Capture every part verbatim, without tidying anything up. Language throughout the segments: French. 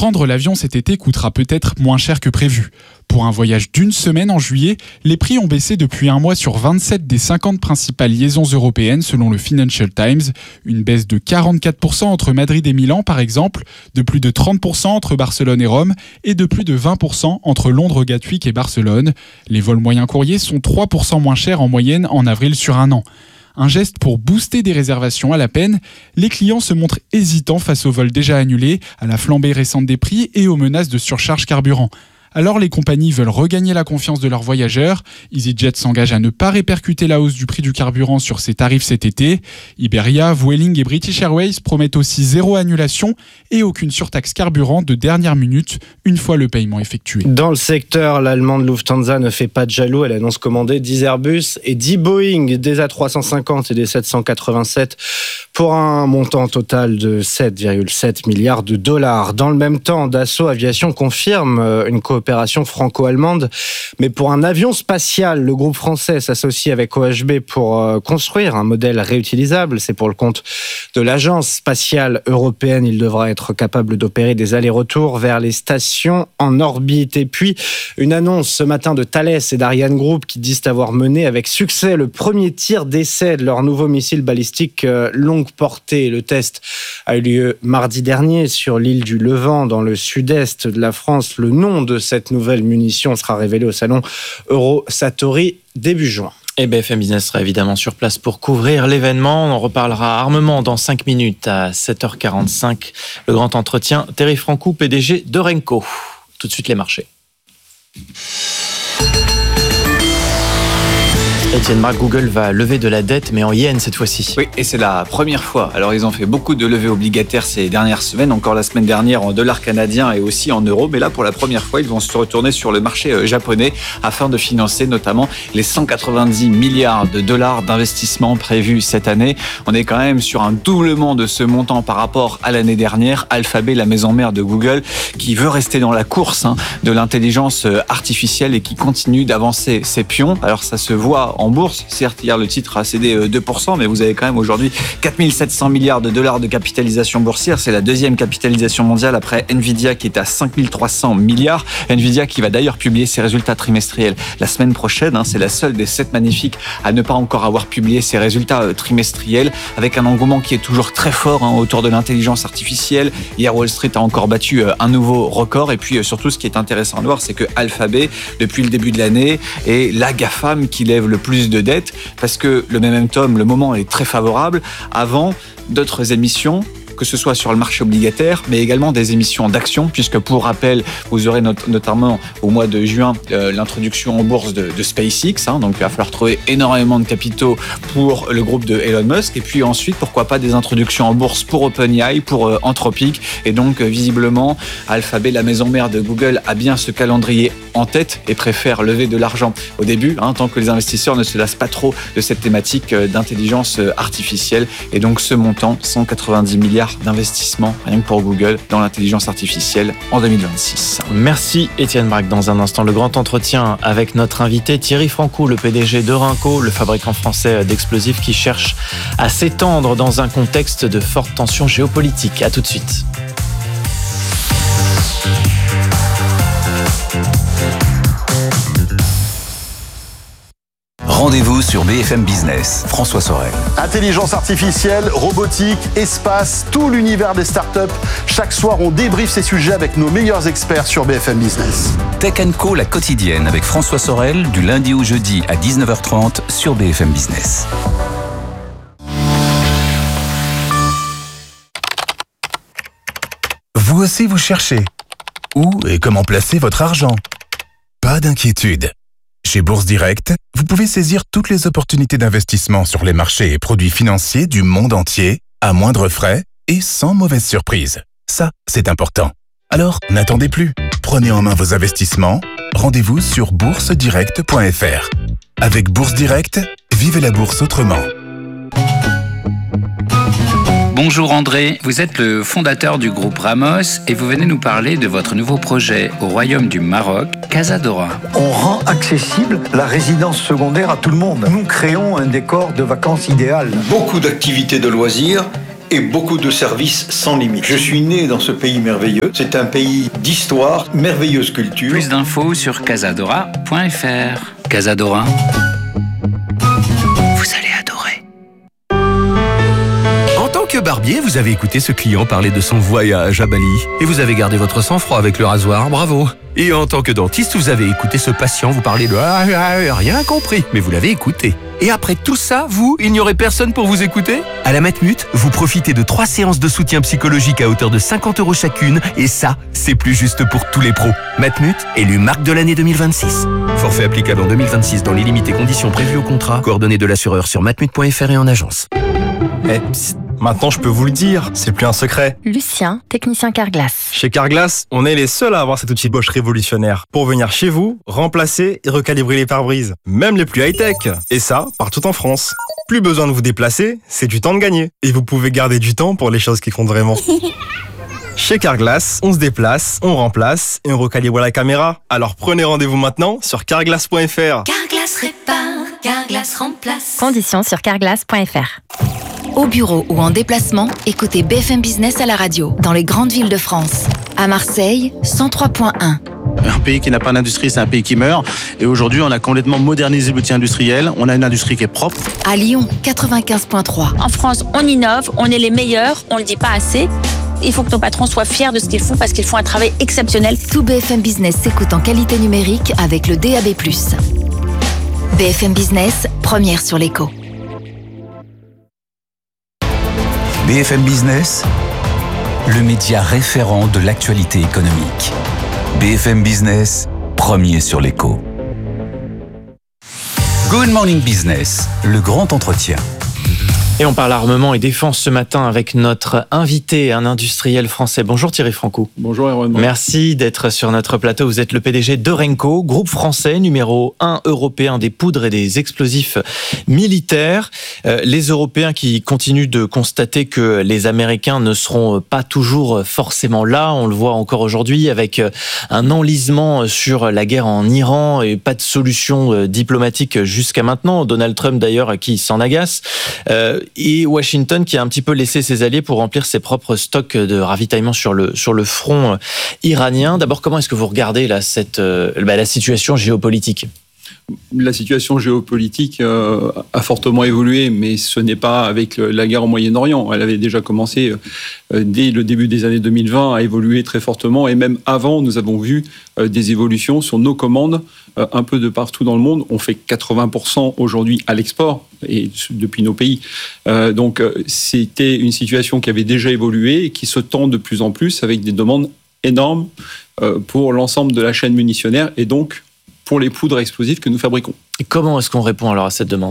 Prendre l'avion cet été coûtera peut-être moins cher que prévu. Pour un voyage d'une semaine en juillet, les prix ont baissé depuis un mois sur vingt-sept des cinquante principales liaisons européennes selon le Financial Times. Une baisse de quarante-quatre pour cent entre Madrid et Milan par exemple, de plus de trente pour cent entre Barcelone et Rome et de plus de vingt pour cent entre Londres, Gatwick et Barcelone. Les vols moyens courriers sont trois pour cent moins chers en moyenne en avril sur un an. Un geste pour booster des réservations à la peine, les clients se montrent hésitants face aux vols déjà annulés, à la flambée récente des prix et aux menaces de surcharge carburant. Alors les compagnies veulent regagner la confiance de leurs voyageurs. EasyJet s'engage à ne pas répercuter la hausse du prix du carburant sur ses tarifs cet été. Iberia, Vueling et British Airways promettent aussi zéro annulation et aucune surtaxe carburant de dernière minute une fois le paiement effectué. Dans le secteur, l'allemande Lufthansa ne fait pas de jaloux. Elle annonce commander dix Airbus et dix Boeing, des A trois cent cinquante et des sept cent quatre-vingt-sept pour un montant total de sept virgule sept milliards de dollars. Dans le même temps, Dassault Aviation confirme une coopération Opération franco-allemande, mais pour un avion spatial, le groupe français s'associe avec O H B pour euh, construire un modèle réutilisable. C'est pour le compte de l'agence spatiale européenne. Il devra être capable d'opérer des allers-retours vers les stations en orbite. Et puis, une annonce ce matin de Thales et d'Ariane Group qui disent avoir mené avec succès le premier tir d'essai de leur nouveau missile balistique euh, longue portée. Le test a eu lieu mardi dernier sur l'île du Levant, dans le sud-est de la France. Le nom de cette nouvelle munition sera révélé au salon Eurosatory début juin. Et B F M Business sera évidemment sur place pour couvrir l'événement. On en reparlera armement dans cinq minutes à sept heures quarante-cinq. Le grand entretien, Thierry Francou, P D G de Renko. Tout de suite les marchés. Étienne Marc, Google va lever de la dette, mais en yens cette fois-ci. Oui, et c'est la première fois. Alors, ils ont fait beaucoup de levées obligataires ces dernières semaines, encore la semaine dernière en dollars canadiens et aussi en euros. Mais là, pour la première fois, ils vont se retourner sur le marché japonais afin de financer notamment les cent quatre-vingt-dix milliards de dollars d'investissement prévus cette année. On est quand même sur un doublement de ce montant par rapport à l'année dernière. Alphabet, la maison mère de Google, qui veut rester dans la course hein, de l'intelligence artificielle et qui continue d'avancer ses pions. Alors, ça se voit en bourse. Certes, hier, le titre a cédé deux pour cent, mais vous avez quand même aujourd'hui quatre mille sept cents milliards de dollars de capitalisation boursière. C'est la deuxième capitalisation mondiale après Nvidia qui est à cinq mille trois cents milliards. Nvidia qui va d'ailleurs publier ses résultats trimestriels la semaine prochaine. Hein, c'est la seule des sept magnifiques à ne pas encore avoir publié ses résultats euh, trimestriels, avec un engouement qui est toujours très fort hein, autour de l'intelligence artificielle. Hier, Wall Street a encore battu euh, un nouveau record. Et puis euh, surtout, ce qui est intéressant à voir, c'est que Alphabet, depuis le début de l'année, est la GAFAM qui lève le plus de dettes, parce que le momentum, le moment est très favorable avant d'autres émissions, que ce soit sur le marché obligataire, mais également des émissions d'actions, puisque pour rappel, vous aurez not- notamment au mois de juin euh, l'introduction en bourse de, de SpaceX, hein, donc il va falloir trouver énormément de capitaux pour le groupe de Elon Musk, et puis ensuite, pourquoi pas des introductions en bourse pour OpenAI, pour euh, Anthropic, et donc euh, visiblement, Alphabet, la maison mère de Google, a bien ce calendrier en tête et préfère lever de l'argent au début, hein, tant que les investisseurs ne se lassent pas trop de cette thématique euh, d'intelligence euh, artificielle, et donc ce montant, cent quatre-vingt-dix milliards d'investissement, rien que pour Google, dans l'intelligence artificielle en deux mille vingt-six. Merci Étienne Braque. Dans un instant, le grand entretien avec notre invité Thierry Francou, le P D G de Renko, le fabricant français d'explosifs qui cherche à s'étendre dans un contexte de forte tension géopolitique. À tout de suite. Rendez-vous sur B F M Business. François Sorel. Intelligence artificielle, robotique, espace, tout l'univers des startups. Chaque soir, on débriefe ces sujets avec nos meilleurs experts sur B F M Business. Tech and Co, la quotidienne avec François Sorel, du lundi au jeudi à dix-neuf heures trente sur B F M Business. Vous aussi, vous cherchez. Où et comment placer votre argent? Pas d'inquiétude. Chez Bourse Direct, vous pouvez saisir toutes les opportunités d'investissement sur les marchés et produits financiers du monde entier, à moindre frais et sans mauvaise surprise. Ça, c'est important. Alors, n'attendez plus. Prenez en main vos investissements. Rendez-vous sur bourse direct point f r. Avec Bourse Direct, vivez la bourse autrement. Bonjour André, vous êtes le fondateur du groupe Ramos et vous venez nous parler de votre nouveau projet au Royaume du Maroc, Casadora. On rend accessible la résidence secondaire à tout le monde. Nous créons un décor de vacances idéal. Beaucoup d'activités de loisirs et beaucoup de services sans limite. Je suis né dans ce pays merveilleux. C'est un pays d'histoire, merveilleuse culture. Plus d'infos sur casadora point f r. Casadora. Vous allez adorer. En tant que barbier, vous avez écouté ce client parler de son voyage à Bali. Et vous avez gardé votre sang-froid avec le rasoir, bravo. Et en tant que dentiste, vous avez écouté ce patient vous parler de ah, ah, rien compris, mais vous l'avez écouté. Et après tout ça, vous, il n'y aurait personne pour vous écouter ? À la Matmut, vous profitez de trois séances de soutien psychologique à hauteur de cinquante euros chacune, et ça, c'est plus juste pour tous les pros. Matmut, élu marque de l'année deux mille vingt-six. Forfait applicable en deux mille vingt-six dans les limites et conditions prévues au contrat. Coordonnées de l'assureur sur matmut point f r et en agence. Eh, psst, maintenant je peux vous le dire, c'est plus un secret. Lucien, technicien Carglass. Chez Carglass, on est les seuls à avoir cet outil Bosch révolutionnaire pour venir chez vous, remplacer et recalibrer les pare-brises, même les plus high-tech. Et ça, partout en France. Plus besoin de vous déplacer, c'est du temps de gagner. Et vous pouvez garder du temps pour les choses qui comptent vraiment. Chez Carglass, on se déplace, on remplace et on recalibre la caméra. Alors prenez rendez-vous maintenant sur carglass point f r. Carglass répare, Carglass remplace. Conditions sur carglass point f r. Au bureau ou en déplacement, écoutez B F M Business à la radio, dans les grandes villes de France. À Marseille, cent trois point un. Un pays qui n'a pas d'industrie, c'est un pays qui meurt. Et aujourd'hui, on a complètement modernisé l'outil industriel. On a une industrie qui est propre. À Lyon, quatre-vingt-quinze point trois. En France, on innove, on est les meilleurs, on ne le dit pas assez. Il faut que nos patrons soient fiers de ce qu'ils font parce qu'ils font un travail exceptionnel. Tout B F M Business s'écoute en qualité numérique avec le D A B plus. B F M Business, première sur l'écho. B F M Business, le média référent de l'actualité économique. B F M Business, premier sur l'écho. Good Morning Business, le grand entretien. Et on parle armement et défense ce matin avec notre invité, un industriel français. Bonjour Thierry Francou. Bonjour Erwan. Merci d'être sur notre plateau. Vous êtes le P D G d'Orenco, groupe français numéro un européen des poudres et des explosifs militaires. Euh, les Européens qui continuent de constater que les Américains ne seront pas toujours forcément là. On le voit encore aujourd'hui avec un enlisement sur la guerre en Iran et pas de solution diplomatique jusqu'à maintenant. Donald Trump d'ailleurs qui s'en agace. Euh, et Washington qui a un petit peu laissé ses alliés pour remplir ses propres stocks de ravitaillement sur le, sur le front iranien. D'abord, comment est-ce que vous regardez là, cette, euh, bah, la situation géopolitique ? La situation géopolitique euh, a fortement évolué, mais ce n'est pas avec la guerre au Moyen-Orient. Elle avait déjà commencé euh, dès le début des années deux mille vingt à évoluer très fortement. Et même avant, nous avons vu euh, des évolutions sur nos commandes euh, un peu de partout dans le monde. On fait quatre-vingts pour cent aujourd'hui à l'export et depuis nos pays. Euh, donc, euh, c'était une situation qui avait déjà évolué et qui se tend de plus en plus avec des demandes énormes euh, pour l'ensemble de la chaîne munitionnaire et donc pour les poudres explosives que nous fabriquons. Et comment est-ce qu'on répond alors à cette demande ?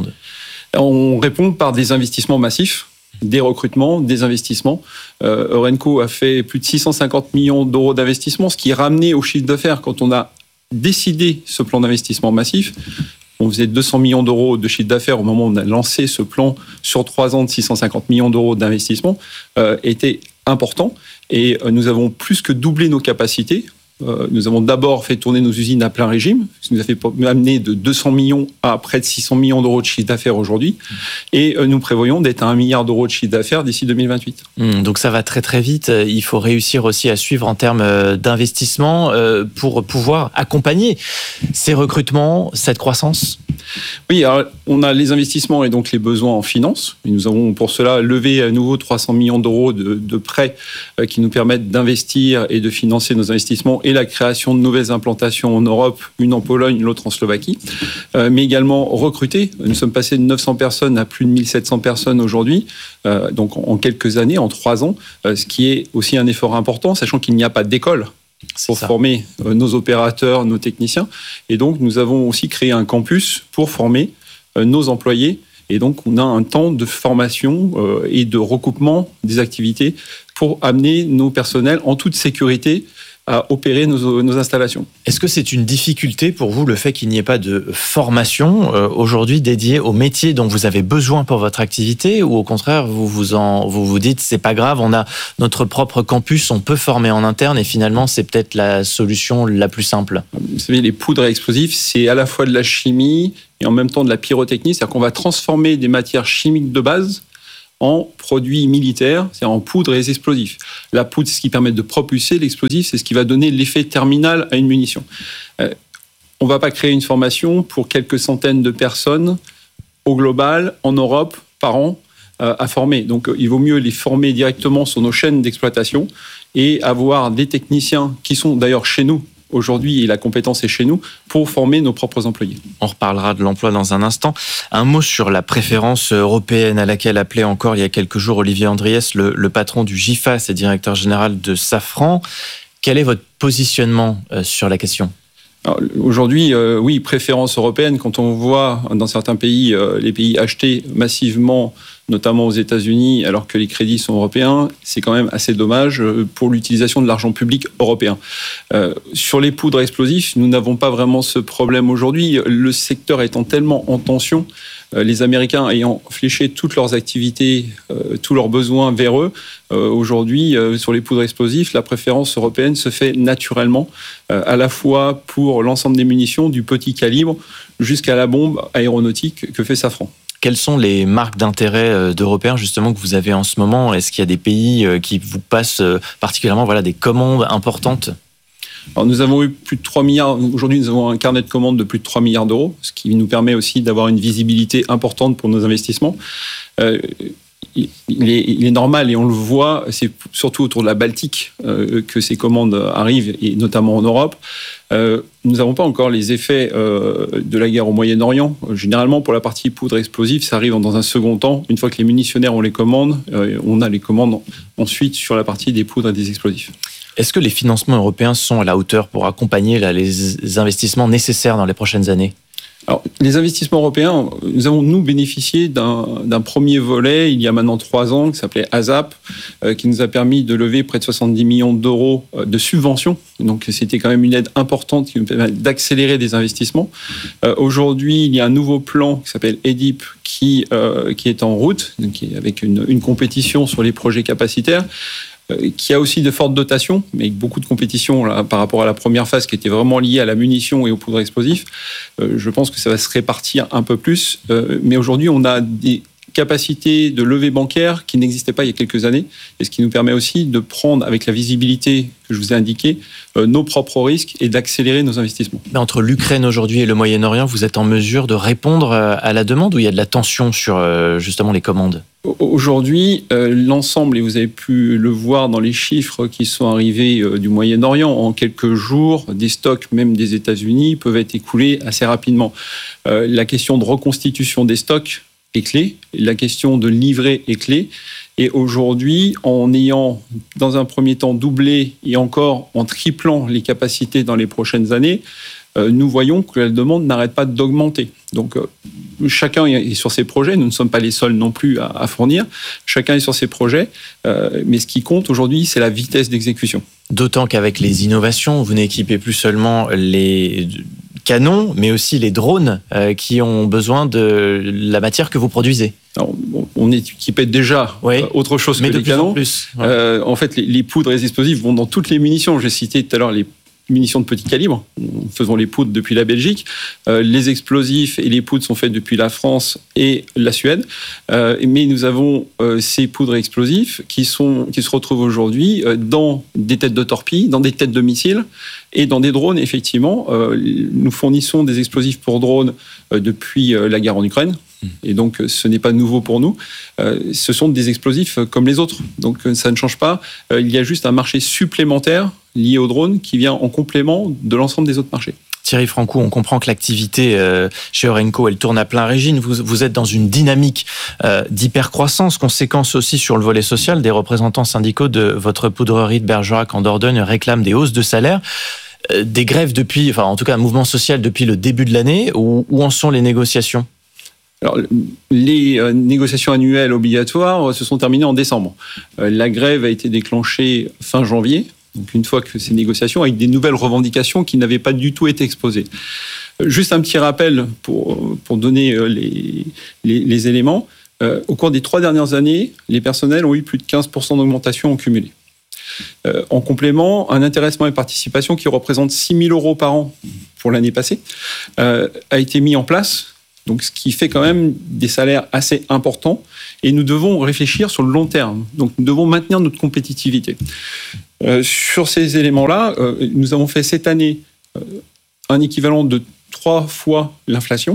On répond par des investissements massifs, des recrutements, des investissements. Euh, Orenco a fait plus de six cent cinquante millions d'euros d'investissement, ce qui est ramené au chiffre d'affaires quand on a décidé ce plan d'investissement massif. On faisait deux cents millions d'euros de chiffre d'affaires au moment où on a lancé ce plan sur trois ans de six cent cinquante millions d'euros d'investissement, euh, était important. Et euh, nous avons plus que doublé nos capacités. Euh, nous avons d'abord fait tourner nos usines à plein régime, ce qui nous a fait amener de deux cents millions à près de six cents millions d'euros de chiffre d'affaires aujourd'hui. Et euh, nous prévoyons d'être à un milliard d'euros de chiffre d'affaires d'ici deux mille vingt-huit. Mmh, donc ça va très très vite. Il faut réussir aussi à suivre en termes d'investissement euh, pour pouvoir accompagner ces recrutements, cette croissance. Oui, alors, on a les investissements et donc les besoins en finance. Et nous avons pour cela levé à nouveau trois cents millions d'euros de, de prêts euh, qui nous permettent d'investir et de financer nos investissements et la création de nouvelles implantations en Europe, une en Pologne, l'autre en Slovaquie, euh, mais également recruter. Nous sommes passés de neuf cents personnes à plus de mille sept cents personnes aujourd'hui, euh, donc en quelques années, en trois ans, euh, ce qui est aussi un effort important, sachant qu'il n'y a pas d'école pour former euh, nos opérateurs, nos techniciens. Et donc, nous avons aussi créé un campus pour former euh, nos employés. Et donc, on a un temps de formation euh, et de recoupement des activités pour amener nos personnels en toute sécurité à opérer nos, nos installations. Est-ce que c'est une difficulté pour vous le fait qu'il n'y ait pas de formation euh, aujourd'hui dédiée au métier dont vous avez besoin pour votre activité, ou au contraire vous vous en vous vous dites c'est pas grave, on a notre propre campus, on peut former en interne et finalement c'est peut-être la solution la plus simple? Vous savez, les poudres explosives, c'est à la fois de la chimie et en même temps de la pyrotechnie, c'est-à-dire qu'on va transformer des matières chimiques de base en produits militaires, c'est-à-dire en poudre et les explosifs. La poudre, c'est ce qui permet de propulser, l'explosif, c'est ce qui va donner l'effet terminal à une munition. Euh, on ne va pas créer une formation pour quelques centaines de personnes au global, en Europe, par an, euh, à former. Donc il vaut mieux les former directement sur nos chaînes d'exploitation et avoir des techniciens qui sont d'ailleurs chez nous, aujourd'hui, et la compétence est chez nous, pour former nos propres employés. On reparlera de l'emploi dans un instant. Un mot sur la préférence européenne à laquelle appelait encore il y a quelques jours Olivier Andriès, le, le patron du GIFAS et directeur général de Safran. Quel est votre positionnement euh, sur la question ? Alors, aujourd'hui, euh, oui, préférence européenne. Quand on voit dans certains pays, euh, les pays acheter massivement, notamment aux États-Unis, alors que les crédits sont européens, c'est quand même assez dommage pour l'utilisation de l'argent public européen. Euh, sur les poudres explosifs, nous n'avons pas vraiment ce problème aujourd'hui. Le secteur étant tellement en tension, euh, les Américains ayant fléché toutes leurs activités, euh, tous leurs besoins vers eux, euh, aujourd'hui, euh, sur les poudres explosifs, la préférence européenne se fait naturellement, euh, à la fois pour l'ensemble des munitions, du petit calibre, jusqu'à la bombe aéronautique que fait Safran. Quelles sont les marques d'intérêt d'Européens justement que vous avez en ce moment ? Est-ce qu'il y a des pays qui vous passent particulièrement voilà, des commandes importantes ? Alors nous avons eu plus de trois milliards, aujourd'hui nous avons un carnet de commandes de plus de trois milliards d'euros, ce qui nous permet aussi d'avoir une visibilité importante pour nos investissements. Euh, il, est, il est normal, et on le voit, c'est surtout autour de la Baltique euh, que ces commandes arrivent, et notamment en Europe. Euh, nous n'avons pas encore les effets euh, de la guerre au Moyen-Orient. Généralement, pour la partie poudre explosive, ça arrive dans un second temps. Une fois que les munitionnaires ont les commandes, euh, on a les commandes ensuite sur la partie des poudres et des explosifs. Est-ce que les financements européens sont à la hauteur pour accompagner là, les investissements nécessaires dans les prochaines années ? Alors, les investissements européens, nous avons, nous, bénéficié d'un, d'un premier volet, il y a maintenant trois ans, qui s'appelait ASAP, euh, qui nous a permis de lever près de soixante-dix millions d'euros de subventions. Donc, c'était quand même une aide importante qui nous permet d'accélérer des investissements. Euh, aujourd'hui, il y a un nouveau plan qui s'appelle E D I P, qui, euh, qui est en route, donc, avec une, une compétition sur les projets capacitaires, qui a aussi de fortes dotations, mais avec beaucoup de compétition là, par rapport à la première phase qui était vraiment liée à la munition et aux poudres explosives. Euh, je pense que ça va se répartir un peu plus. Euh, mais aujourd'hui, on a des capacités de levée bancaire qui n'existaient pas il y a quelques années, et ce qui nous permet aussi de prendre, avec la visibilité que je vous ai indiquée, euh, nos propres risques et d'accélérer nos investissements. Mais entre l'Ukraine aujourd'hui et le Moyen-Orient, vous êtes en mesure de répondre à la demande, ou il y a de la tension sur euh, justement les commandes ? Aujourd'hui, euh, l'ensemble, et vous avez pu le voir dans les chiffres qui sont arrivés euh, du Moyen-Orient, en quelques jours, des stocks même des États-Unis peuvent être écoulés assez rapidement. Euh, la question de reconstitution des stocks est clé, la question de livrer est clé. Et aujourd'hui, en ayant dans un premier temps doublé et encore en triplant les capacités dans les prochaines années, euh, nous voyons que la demande n'arrête pas d'augmenter. Donc euh, chacun est sur ses projets, nous ne sommes pas les seuls non plus à, à fournir, chacun est sur ses projets, euh, mais ce qui compte aujourd'hui, c'est la vitesse d'exécution. D'autant qu'avec les innovations, vous n'équipez plus seulement les canons, mais aussi les drones euh, qui ont besoin de la matière que vous produisez. Alors, on est équipé déjà oui, euh, autre chose que les canons. En, plus, ouais. euh, en fait, les, les poudres et les explosifs vont dans toutes les munitions. J'ai cité tout à l'heure les munitions de petit calibre. Nous faisons les poudres depuis la Belgique. Euh, les explosifs et les poudres sont faits depuis la France et la Suède. Euh, mais nous avons euh, ces poudres explosifs qui, sont, qui se retrouvent aujourd'hui euh, dans des têtes de torpilles, dans des têtes de missiles et dans des drones, effectivement. Euh, nous fournissons des explosifs pour drones euh, depuis euh, la guerre en Ukraine. Et donc, ce n'est pas nouveau pour nous. Euh, ce sont des explosifs comme les autres. Donc, ça ne change pas. Euh, il y a juste un marché supplémentaire lié aux drones qui vient en complément de l'ensemble des autres marchés. Thierry Francou, on comprend que l'activité euh, chez Orenco, elle tourne à plein régime. Vous, vous êtes dans une dynamique euh, d'hypercroissance, conséquence aussi sur le volet social. Des représentants syndicaux de votre poudrerie de Bergerac en Dordogne réclament des hausses de salaire. Euh, des grèves depuis, enfin en tout cas un mouvement social depuis le début de l'année. Où, où en sont les négociations ? Alors, les euh, négociations annuelles obligatoires se sont terminées en décembre. Euh, la grève a été déclenchée fin janvier, donc une fois que ces négociations, avec des nouvelles revendications qui n'avaient pas du tout été exposées. Euh, juste un petit rappel pour, pour donner euh, les, les, les éléments. Euh, au cours des trois dernières années, les personnels ont eu plus de quinze pour cent d'augmentation en cumulé. Euh, en complément, un intéressement et participation qui représente six mille euros par an pour l'année passée euh, a été mis en place Donc, ce qui fait quand même des salaires assez importants. Et nous devons réfléchir sur le long terme. Donc, nous devons maintenir notre compétitivité. Euh, sur ces éléments-là, euh, nous avons fait cette année euh, un équivalent de trois fois l'inflation.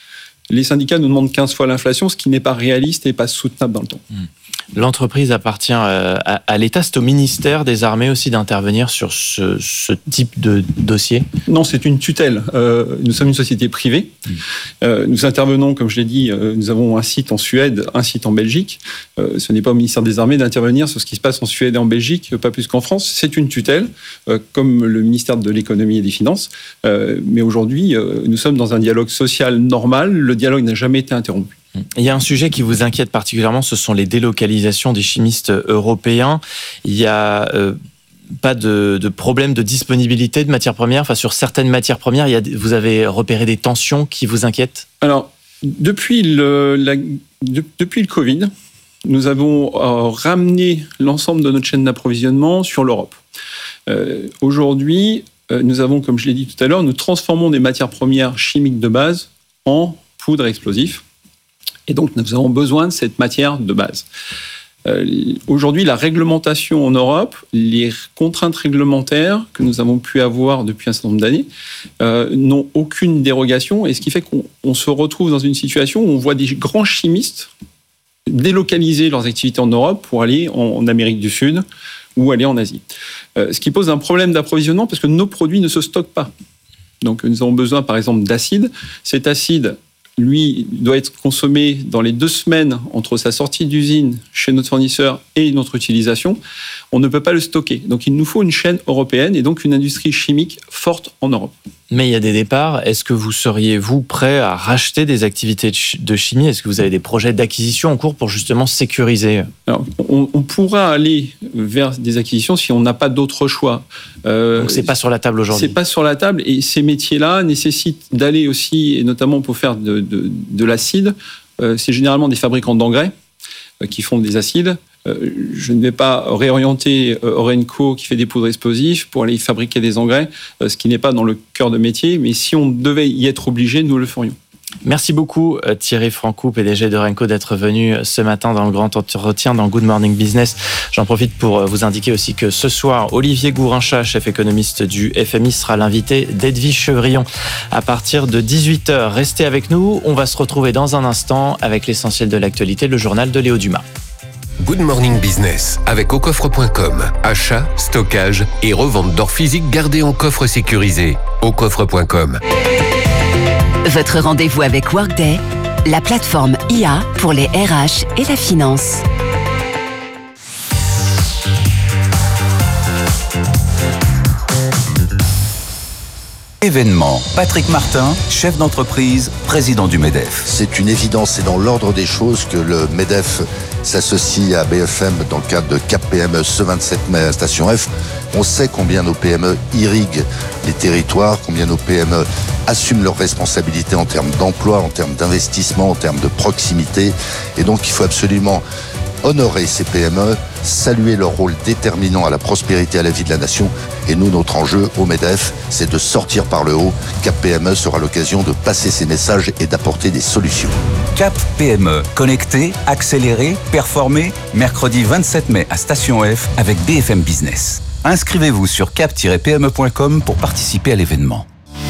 Les syndicats nous demandent quinze fois l'inflation, ce qui n'est pas réaliste et pas soutenable dans le temps. L'entreprise appartient à, à l'État. C'est au ministère des Armées aussi d'intervenir sur ce, ce type de dossier? Non, c'est une tutelle. Euh, nous sommes une société privée. Mmh. Euh, nous intervenons, comme je l'ai dit, euh, nous avons un site en Suède, un site en Belgique. Euh, ce n'est pas au ministère des Armées d'intervenir sur ce qui se passe en Suède et en Belgique, pas plus qu'en France. C'est une tutelle, euh, comme le ministère de l'Économie et des Finances. Euh, mais aujourd'hui, euh, nous sommes dans un dialogue social normal. Le dialogue n'a jamais été interrompu. Il y a un sujet qui vous inquiète particulièrement, ce sont les délocalisations des chimistes européens. Il n'y a euh, pas de, de problème de disponibilité de matières premières. Enfin, sur certaines matières premières, il y a, vous avez repéré des tensions qui vous inquiètent? Alors, depuis le, la, de, depuis le Covid, nous avons euh, ramené l'ensemble de notre chaîne d'approvisionnement sur l'Europe. Euh, aujourd'hui, euh, nous avons, comme je l'ai dit tout à l'heure, nous transformons des matières premières chimiques de base en poudre explosive. Et donc, nous avons besoin de cette matière de base. Euh, aujourd'hui, la réglementation en Europe, les contraintes réglementaires que nous avons pu avoir depuis un certain nombre d'années, euh, n'ont aucune dérogation. Et ce qui fait qu'on on se retrouve dans une situation où on voit des grands chimistes délocaliser leurs activités en Europe pour aller en, en Amérique du Sud ou aller en Asie. Euh, ce qui pose un problème d'approvisionnement parce que nos produits ne se stockent pas. Donc, nous avons besoin, par exemple, d'acide. Cet acide, lui, doit être consommé dans les deux semaines entre sa sortie d'usine chez notre fournisseur et notre utilisation. On ne peut pas le stocker. Donc, il nous faut une chaîne européenne et donc une industrie chimique forte en Europe. Mais il y a des départs. Est-ce que vous seriez, vous, prêt à racheter des activités de chimie? Est-ce que vous avez des projets d'acquisition en cours pour justement sécuriser? Alors, on, on pourra aller vers des acquisitions si on n'a pas d'autre choix. Euh, Donc, c'est pas sur la table aujourd'hui? C'est pas sur la table et ces métiers-là nécessitent d'aller aussi, et notamment pour faire de, de, de l'acide, euh, c'est généralement des fabricants d'engrais euh, qui font des acides. Euh, je ne vais pas réorienter euh, Orenco qui fait des poudres explosives pour aller fabriquer des engrais, euh, ce qui n'est pas dans le cœur de métier, mais si on devait y être obligé, nous le ferions. Merci beaucoup Thierry Francou, P D G d'Orenco, d'être venu ce matin dans le grand entretien dans Good Morning Business. J'en profite pour vous indiquer aussi que ce soir, Olivier Gourincha, chef économiste du F M I, sera l'invité d'Edwige Chevrillon à partir de dix-huit heures. Restez avec nous, on va se retrouver dans un instant avec l'essentiel de l'actualité, le journal de Léo Dumas. Good Morning Business avec au coffre point com. Achat, stockage et revente d'or physique gardé en coffre sécurisé. au coffre point com. Votre rendez-vous avec Workday, la plateforme I A pour les R H et la finance. Événement. Patrick Martin, chef d'entreprise, président du MEDEF. C'est une évidence, c'est dans l'ordre des choses que le MEDEF s'associe à B F M dans le cadre de Cap P M E ce vingt-sept mai à Station F. On sait combien nos P M E irriguent les territoires, combien nos P M E assument leurs responsabilités en termes d'emploi, en termes d'investissement, en termes de proximité. Et donc il faut absolument honorer ces P M E, saluer leur rôle déterminant à la prospérité et à la vie de la nation. Et nous, notre enjeu au MEDEF, c'est de sortir par le haut. Cap P M E sera l'occasion de passer ces messages et d'apporter des solutions. Cap P M E, connecté, accéléré, performé, mercredi vingt-sept mai à Station F avec B F M Business. Inscrivez-vous sur cap tiret p m e point com pour participer à l'événement.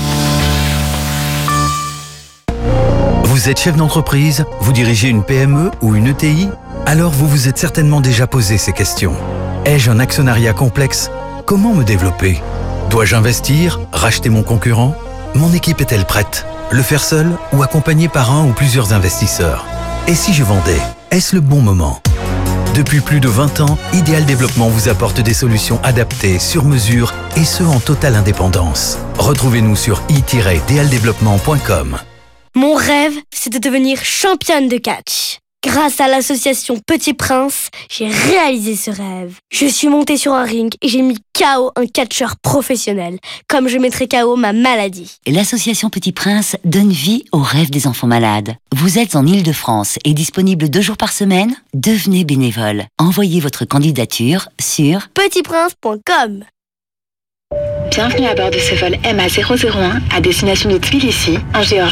Vous êtes chef d'entreprise, vous dirigez une P M E ou une E T I? Alors vous vous êtes certainement déjà posé ces questions. Ai-je un actionnariat complexe? Comment me développer? Dois-je investir? Racheter mon concurrent? Mon équipe est-elle prête? Le faire seul ou accompagné par un ou plusieurs investisseurs? Et si je vendais? Est-ce le bon moment? Depuis plus de vingt ans, Ideal Développement vous apporte des solutions adaptées, sur mesure et ce en totale indépendance. Retrouvez-nous sur i tiret d l développement point com. Mon rêve, c'est de devenir championne de catch. Grâce à l'association Petit Prince, j'ai réalisé ce rêve. Je suis montée sur un ring et j'ai mis K O un catcheur professionnel, comme je mettrai K O ma maladie. L'association Petit Prince donne vie aux rêves des enfants malades. Vous êtes en Île-de-France et disponible deux jours par semaine? Devenez bénévole. Envoyez votre candidature sur petit prince point com. Bienvenue à bord de ce vol M A zéro zéro un à destination de Tbilissi, en Géorgie.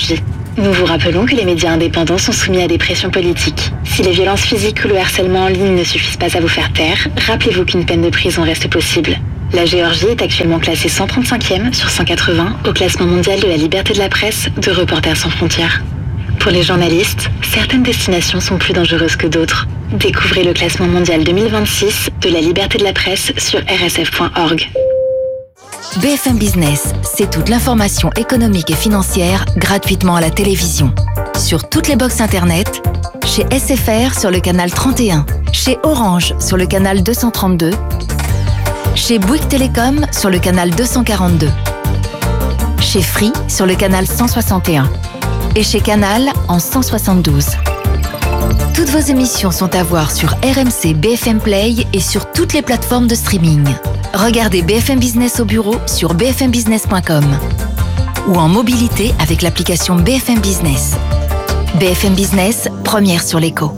Nous vous rappelons que les médias indépendants sont soumis à des pressions politiques. Si les violences physiques ou le harcèlement en ligne ne suffisent pas à vous faire taire, rappelez-vous qu'une peine de prison reste possible. La Géorgie est actuellement classée cent trente-cinquième sur cent quatre-vingts au classement mondial de la liberté de la presse de Reporters sans frontières. Pour les journalistes, certaines destinations sont plus dangereuses que d'autres. Découvrez le classement mondial deux mille vingt-six de la liberté de la presse sur r s f point org. B F M Business, c'est toute l'information économique et financière gratuitement à la télévision. Sur toutes les box internet, chez S F R sur le canal trente et un, chez Orange sur le canal deux cent trente-deux, chez Bouygues Télécom sur le canal deux cent quarante-deux, chez Free sur le canal cent soixante et un et chez Canal en cent soixante-douze. Toutes vos émissions sont à voir sur R M C B F M Play et sur toutes les plateformes de streaming. Regardez B F M Business au bureau sur b f m business point com ou en mobilité avec l'application B F M Business. B F M Business, première sur l'écho.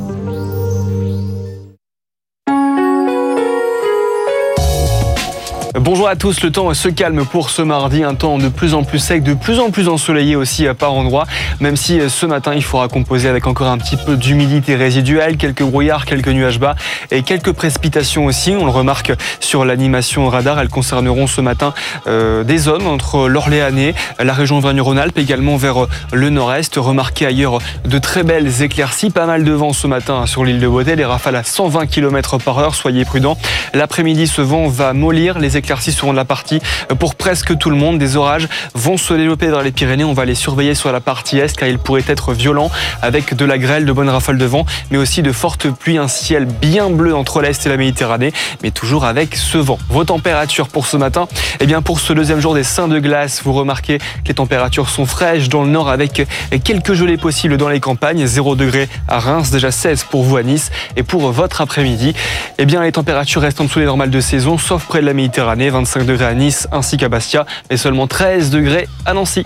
Bonjour à tous, le temps se calme pour ce mardi, un temps de plus en plus sec, de plus en plus ensoleillé aussi par endroits, même si ce matin il faudra composer avec encore un petit peu d'humidité résiduelle, quelques brouillards, quelques nuages bas et quelques précipitations aussi. On le remarque sur l'animation radar, elles concerneront ce matin euh, des zones entre l'Orléanais, la région Auvergne-Rhône-Alpes, également vers le nord-est. Remarquez ailleurs de très belles éclaircies, pas mal de vent ce matin sur l'île de Beauté, les rafales à cent vingt kilomètres par heure, soyez prudents. L'après-midi, ce vent va mollir, les éclaircies seront de la partie pour presque tout le monde. Des orages vont se développer dans les Pyrénées. On va les surveiller sur la partie est car ils pourraient être violents avec de la grêle, de bonnes rafales de vent, mais aussi de fortes pluies. Un ciel bien bleu entre l'Est et la Méditerranée, mais toujours avec ce vent. Vos températures pour ce matin, eh bien pour ce deuxième jour des Saints de glace, vous remarquez que les températures sont fraîches dans le nord avec quelques gelées possibles dans les campagnes. zéro degré à Reims, déjà seize pour vous à Nice. Et pour votre après-midi, eh bien les températures restent en dessous des normales de saison, sauf près de la Méditerranée. vingt-cinq degrés à Nice ainsi qu'à Bastia, mais seulement treize degrés à Nancy.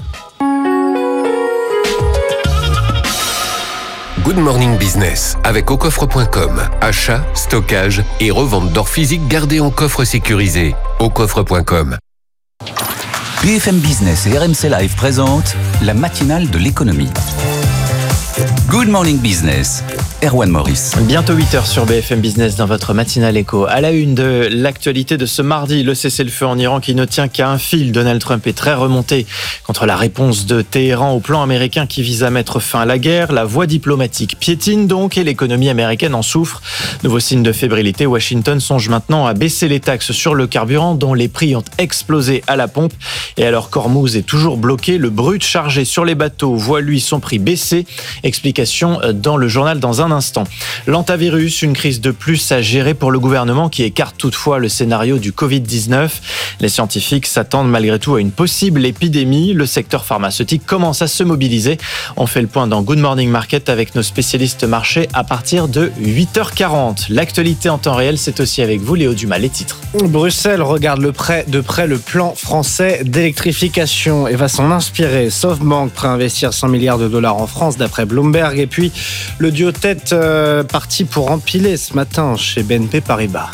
Good Morning Business avec au coffre point com. Achat, stockage et revente d'or physique gardé en coffre sécurisé. au coffre point com. B F M Business et R M C Live présentent la matinale de l'économie. Good Morning Business, Erwan Maurice. Bientôt huit heures sur B F M Business dans votre matinale éco. À la une de l'actualité de ce mardi, le cessez-le-feu en Iran qui ne tient qu'à un fil. Donald Trump est très remonté contre la réponse de Téhéran au plan américain qui vise à mettre fin à la guerre. La voie diplomatique piétine donc et l'économie américaine en souffre. Nouveau signe de fébrilité, Washington songe maintenant à baisser les taxes sur le carburant dont les prix ont explosé à la pompe. Et alors qu'Ormuz est toujours bloqué, le brut chargé sur les bateaux voit lui son prix baisser. Explication dans le journal dans un instant. L'antavirus, une crise de plus à gérer pour le gouvernement qui écarte toutefois le scénario du covid dix-neuf. Les scientifiques s'attendent malgré tout à une possible épidémie. Le secteur pharmaceutique commence à se mobiliser. On fait le point dans Good Morning Market avec nos spécialistes marché à partir de huit heures quarante. L'actualité en temps réel, c'est aussi avec vous Léo Dumas, les titres. Bruxelles regarde le près, de près le plan français d'électrification et va s'en inspirer. SoftBank prêt à investir cent milliards de dollars en France d'après Bloomberg. Et puis le duo tête euh, parti pour empiler ce matin chez B N P Paribas.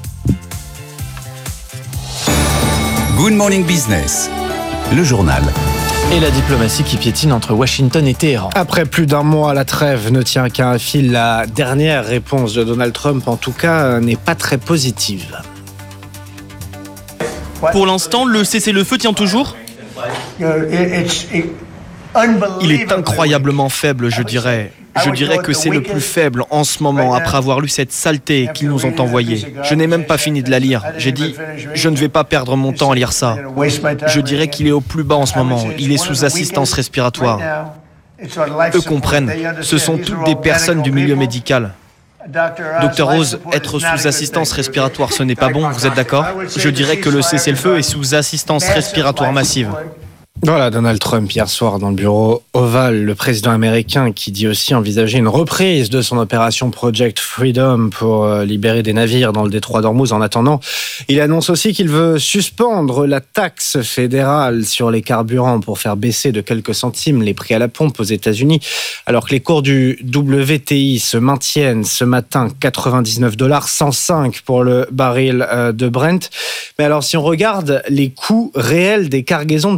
Good Morning Business, le journal. Et la diplomatie qui piétine entre Washington et Téhéran. Après plus d'un mois, la trêve ne tient qu'à un fil. La dernière réponse de Donald Trump, en tout cas, n'est pas très positive. Pour l'instant, le cessez-le-feu tient toujours ? Il est incroyablement faible, je dirais. Je dirais que c'est le plus faible en ce moment, après avoir lu cette saleté qu'ils nous ont envoyée. Je n'ai même pas fini de la lire. J'ai dit, je ne vais pas perdre mon temps à lire ça. Je dirais qu'il est au plus bas en ce moment. Il est sous assistance respiratoire. Eux comprennent. Ce sont toutes des personnes du milieu médical. Docteur Rose, être sous assistance respiratoire, ce n'est pas bon, vous êtes d'accord ? Je dirais que le cessez-le-feu est sous assistance respiratoire massive. Voilà Donald Trump hier soir dans le bureau Oval, le président américain qui dit aussi envisager une reprise de son opération Project Freedom pour libérer des navires dans le détroit d'Ormuz. En attendant, il annonce aussi qu'il veut suspendre la taxe fédérale sur les carburants pour faire baisser de quelques centimes les prix à la pompe aux États-Unis, alors que les cours du W T I se maintiennent ce matin, quatre-vingt-dix-neuf dollars, cent cinq pour le baril de Brent. Mais alors si on regarde les coûts réels des cargaisons de pétrole,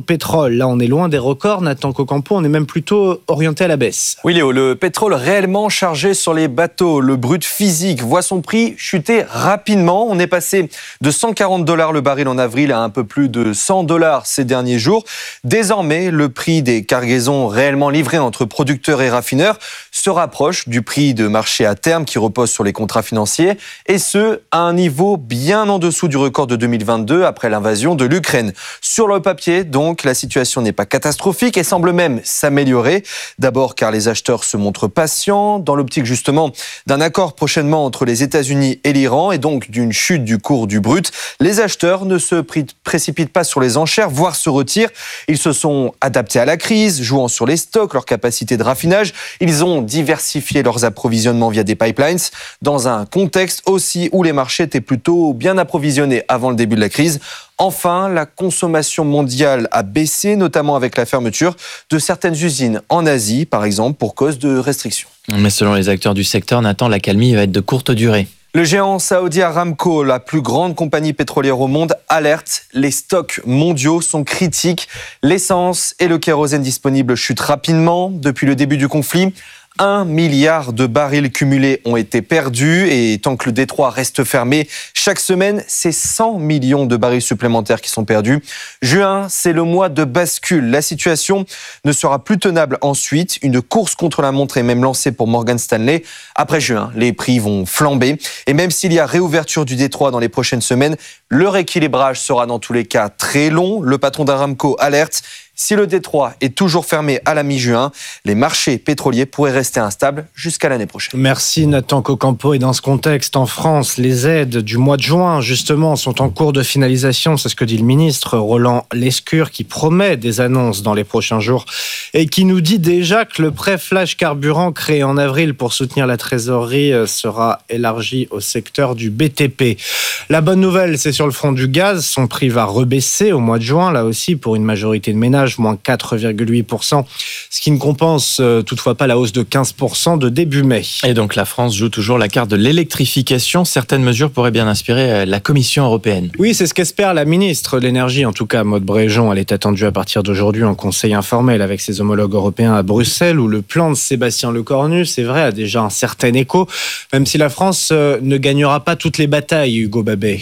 pétrole. Là, on est loin des records. Nathan Cocampo, on est même plutôt orienté à la baisse. Oui Léo, le pétrole réellement chargé sur les bateaux, le brut physique, voit son prix chuter rapidement. On est passé de cent quarante dollars le baril en avril à un peu plus de cent dollars ces derniers jours. Désormais, le prix des cargaisons réellement livrées entre producteurs et raffineurs se rapproche du prix de marché à terme qui repose sur les contrats financiers, et ce, à un niveau bien en dessous du record de deux mille vingt-deux après l'invasion de l'Ukraine. Sur le papier, donc, la situation n'est pas catastrophique et semble même s'améliorer. D'abord car les acheteurs se montrent patients, dans l'optique justement d'un accord prochainement entre les États-Unis et l'Iran, et donc d'une chute du cours du brut. Les acheteurs ne se précipitent pas sur les enchères, voire se retirent. Ils se sont adaptés à la crise, jouant sur les stocks, leur capacité de raffinage. Ils ont diversifié leurs approvisionnements via des pipelines, dans un contexte aussi où les marchés étaient plutôt bien approvisionnés avant le début de la crise. Enfin, la consommation mondiale a baissé, notamment avec la fermeture de certaines usines en Asie, par exemple, pour cause de restrictions. Mais selon les acteurs du secteur, Nathan, l'accalmie va être de courte durée. Le géant saoudien Aramco, la plus grande compagnie pétrolière au monde, alerte. Les stocks mondiaux sont critiques. L'essence et le kérosène disponibles chutent rapidement depuis le début du conflit. Un milliard de barils cumulés ont été perdus, et tant que le détroit reste fermé, chaque semaine, c'est cent millions de barils supplémentaires qui sont perdus. Juin, c'est le mois de bascule. La situation ne sera plus tenable ensuite. Une course contre la montre est même lancée pour Morgan Stanley. Après juin, les prix vont flamber. Et même s'il y a réouverture du détroit dans les prochaines semaines, le rééquilibrage sera dans tous les cas très long. Le patron d'Aramco alerte. Si le détroit est toujours fermé à la mi-juin, les marchés pétroliers pourraient rester instables jusqu'à l'année prochaine. Merci Nathan Cocampo. Et dans ce contexte, en France, les aides du mois de juin, justement, sont en cours de finalisation. C'est ce que dit le ministre Roland Lescure, qui promet des annonces dans les prochains jours et qui nous dit déjà que le prêt flash carburant créé en avril pour soutenir la trésorerie sera élargi au secteur du B T P. La bonne nouvelle, c'est sur le front du gaz. Son prix va rebaisser au mois de juin, là aussi, pour une majorité de ménages, moins quatre virgule huit pour cent, ce qui ne compense euh, toutefois pas la hausse de quinze pour cent de début mai. Et donc la France joue toujours la carte de l'électrification. Certaines mesures pourraient bien inspirer la Commission européenne. Oui, c'est ce qu'espère la ministre de l'Énergie, en tout cas Maud Bréjon. Elle est attendue à partir d'aujourd'hui en conseil informel avec ses homologues européens à Bruxelles, où le plan de Sébastien Lecornu, c'est vrai, a déjà un certain écho, même si la France euh, ne gagnera pas toutes les batailles, Hugo Babet.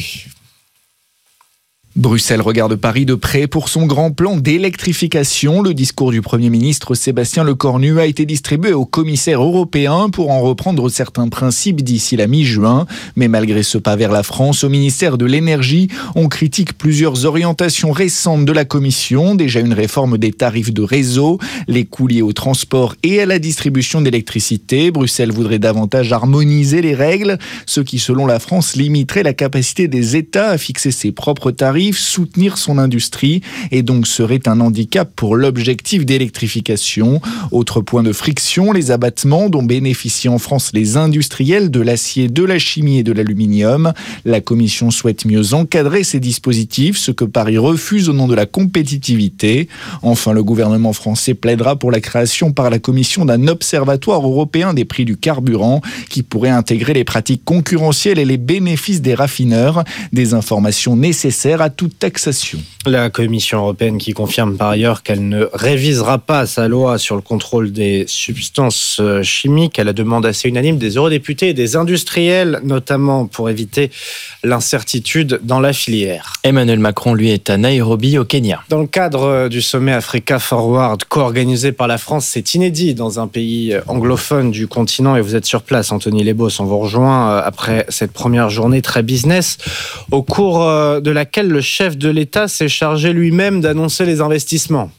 Bruxelles regarde Paris de près pour son grand plan d'électrification. Le discours du Premier ministre Sébastien Lecornu a été distribué aux commissaires européens pour en reprendre certains principes d'ici la mi-juin. Mais malgré ce pas vers la France, au ministère de l'Énergie, on critique plusieurs orientations récentes de la Commission. Déjà une réforme des tarifs de réseau, les coûts liés au transport et à la distribution d'électricité. Bruxelles voudrait davantage harmoniser les règles, ce qui, selon la France, limiterait la capacité des États à fixer ses propres tarifs, soutenir son industrie, et donc serait un handicap pour l'objectif d'électrification. Autre point de friction, les abattements dont bénéficient en France les industriels de l'acier, de la chimie et de l'aluminium. La Commission souhaite mieux encadrer ces dispositifs, ce que Paris refuse au nom de la compétitivité. Enfin, le gouvernement français plaidera pour la création par la Commission d'un observatoire européen des prix du carburant qui pourrait intégrer les pratiques concurrentielles et les bénéfices des raffineurs, des informations nécessaires à toute taxation. La Commission européenne qui confirme par ailleurs qu'elle ne révisera pas sa loi sur le contrôle des substances chimiques à la demande assez unanime des eurodéputés et des industriels, notamment pour éviter l'incertitude dans la filière. Emmanuel Macron, lui, est à Nairobi, au Kenya. Dans le cadre du sommet Africa Forward, co-organisé par la France, c'est inédit dans un pays anglophone du continent, et vous êtes sur place, Anthony Lebos, on vous rejoint après cette première journée très business, au cours de laquelle le chef de l'État s'est chargé lui-même d'annoncer les investissements.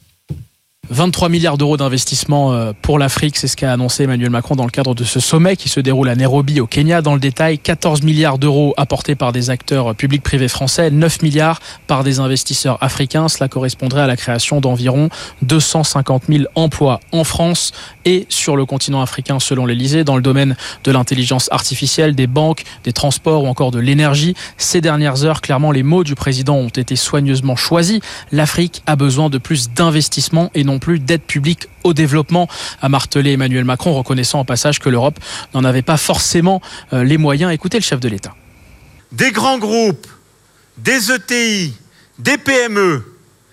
vingt-trois milliards d'euros d'investissement pour l'Afrique, c'est ce qu'a annoncé Emmanuel Macron dans le cadre de ce sommet qui se déroule à Nairobi au Kenya. Dans le détail, quatorze milliards d'euros apportés par des acteurs publics privés français, neuf milliards par des investisseurs africains. Cela correspondrait à la création d'environ deux cent cinquante mille emplois en France et sur le continent africain selon l'Élysée, dans le domaine de l'intelligence artificielle, des banques, des transports ou encore de l'énergie. Ces dernières heures, clairement, les mots du président ont été soigneusement choisis. L'Afrique a besoin de plus d'investissements et non plus d'aide publique au développement, a martelé Emmanuel Macron, reconnaissant au passage que l'Europe n'en avait pas forcément les moyens. Écoutez le chef de l'État. Des grands groupes, des E T I, des P M E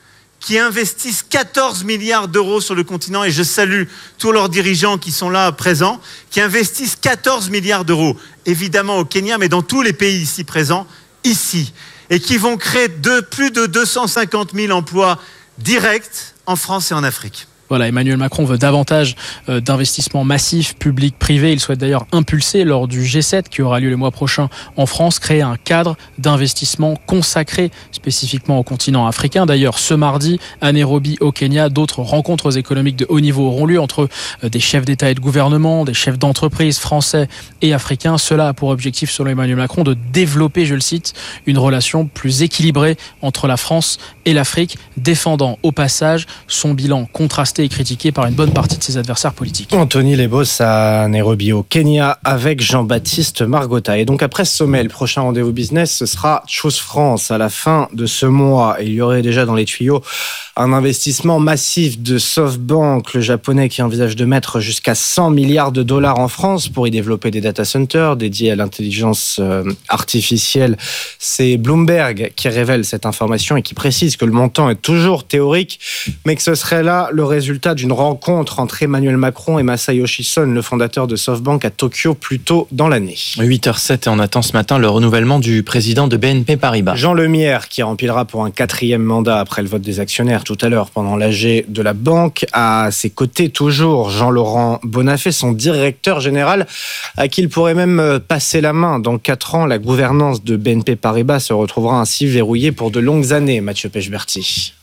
qui investissent quatorze milliards d'euros sur le continent, et je salue tous leurs dirigeants qui sont là présents, qui investissent quatorze milliards d'euros, évidemment au Kenya, mais dans tous les pays ici présents, ici, et qui vont créer de, plus de deux cent cinquante mille emplois directs en France et en Afrique. Voilà, Emmanuel Macron veut davantage euh, d'investissements massifs, publics, privés. Il souhaite d'ailleurs impulser lors du G sept qui aura lieu le mois prochain en France, créer un cadre d'investissement consacré spécifiquement au continent africain. D'ailleurs, ce mardi, à Nairobi, au Kenya, d'autres rencontres économiques de haut niveau auront lieu entre euh, des chefs d'État et de gouvernement, des chefs d'entreprise français et africains. Cela a pour objectif, selon Emmanuel Macron, de développer, je le cite, une relation plus équilibrée entre la France et l'Afrique, défendant au passage son bilan contrasté et critiqué par une bonne partie de ses adversaires politiques. Anthony Lebos à Nairobi au Kenya avec Jean-Baptiste Margotta. Et donc après ce sommet, le prochain rendez-vous business, ce sera Chose France à la fin de ce mois. Et il y aurait déjà dans les tuyaux un investissement massif de SoftBank, le japonais qui envisage de mettre jusqu'à cent milliards de dollars en France pour y développer des data centers dédiés à l'intelligence artificielle. C'est Bloomberg qui révèle cette information et qui précise que le montant est toujours théorique, mais que ce serait là le résultat d'une rencontre entre Emmanuel Macron et Masayoshi Son, le fondateur de SoftBank à Tokyo, plus tôt dans l'année. huit heures zéro sept et on attend ce matin le renouvellement du président de B N P Paribas. Jean Lemierre, qui remplira pour un quatrième mandat après le vote des actionnaires tout à l'heure pendant l'A G de la banque. À ses côtés, toujours Jean-Laurent Bonnafé, son directeur général, à qui il pourrait même passer la main. Dans quatre ans, la gouvernance de B N P Paribas se retrouvera ainsi verrouillée pour de longues années. Mathieu Pechberti.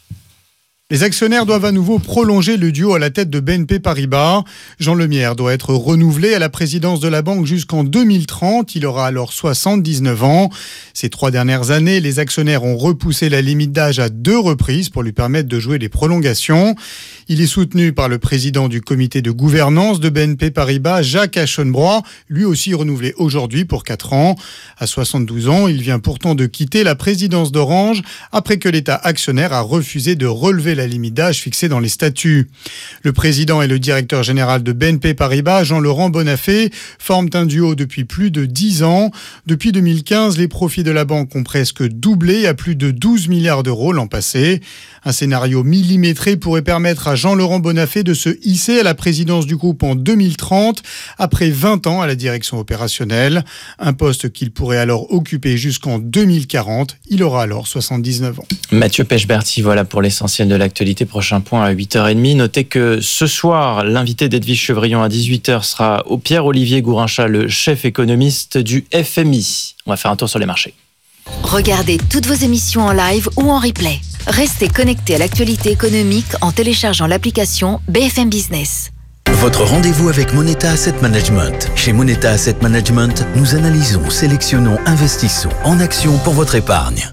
Les actionnaires doivent à nouveau prolonger le duo à la tête de B N P Paribas. Jean Lemierre doit être renouvelé à la présidence de la banque jusqu'en deux mille trente. Il aura alors soixante-dix-neuf ans. Ces trois dernières années, les actionnaires ont repoussé la limite d'âge à deux reprises pour lui permettre de jouer les prolongations. Il est soutenu par le président du comité de gouvernance de B N P Paribas, Jacques Aschenbroich, lui aussi renouvelé aujourd'hui pour quatre ans. À soixante-douze ans, il vient pourtant de quitter la présidence d'Orange après que l'État actionnaire a refusé de relever la limite d'âge fixée dans les statuts. Le président et le directeur général de B N P Paribas, Jean-Laurent Bonnafé, forment un duo depuis plus de dix ans. Depuis deux mille quinze, les profits de la banque ont presque doublé à plus de douze milliards d'euros l'an passé. Un scénario millimétré pourrait permettre à Jean-Laurent Bonnafé de se hisser à la présidence du groupe en deux mille trente, après vingt ans à la direction opérationnelle. Un poste qu'il pourrait alors occuper jusqu'en deux mille quarante. Il aura alors soixante-dix-neuf ans. Mathieu Pechberti, voilà pour l'essentiel de l'actualité. Prochain point à huit heures trente. Notez que ce soir, l'invité d'Edwige Chevrillon à dix-huit heures sera au Pierre-Olivier Gourinchas, le chef économiste du F M I. On va faire un tour sur les marchés. Regardez toutes vos émissions en live ou en replay. Restez connectés à l'actualité économique en téléchargeant l'application B F M Business. Votre rendez-vous avec Moneta Asset Management. Chez Moneta Asset Management, nous analysons, sélectionnons, investissons en actions pour votre épargne.